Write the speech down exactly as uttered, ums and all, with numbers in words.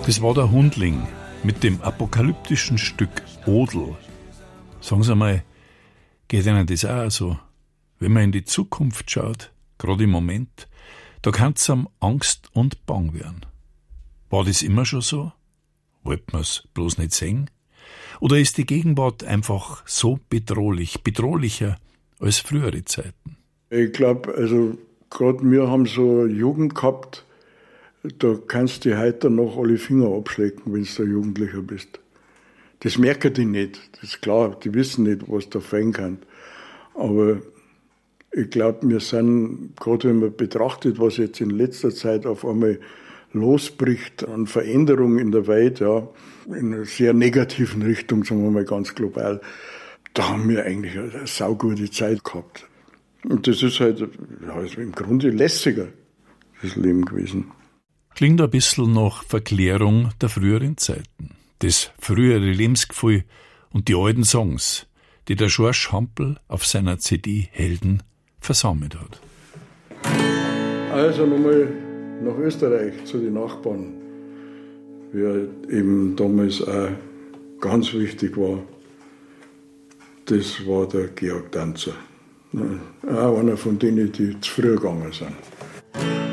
Das war der Hundling mit dem apokalyptischen Stück Odel. Sagen Sie mal, geht Ihnen das auch so? Wenn man in die Zukunft schaut, gerade im Moment, da kann es am Angst und Bang werden. War das immer schon so? Wollte man es bloß nicht sehen? Oder ist die Gegenwart einfach so bedrohlich, bedrohlicher als frühere Zeiten? Ich glaube, also gerade wir haben so eine Jugend gehabt, da kannst du heute noch alle Finger abschlecken, wenn du ein Jugendlicher bist. Das merken die nicht, das ist klar, die wissen nicht, was da fallen kann. Aber ich glaube, wir sind, gerade wenn man betrachtet, was jetzt in letzter Zeit auf einmal losbricht an Veränderungen in der Welt, ja, in einer sehr negativen Richtung, sagen wir mal ganz global, da haben wir eigentlich eine saugute Zeit gehabt. Und das ist halt ja, also im Grunde lässiger, das Leben gewesen. Klingt ein bisschen nach Verklärung der früheren Zeiten. Das frühere Lebensgefühl und die alten Songs, die der George Hampel auf seiner C D Helden versammelt hat. Also nochmal nach Österreich zu den Nachbarn, wer eben damals auch ganz wichtig war. Das war der Georg Danzer. Auch einer von denen, die zu früh gegangen sind.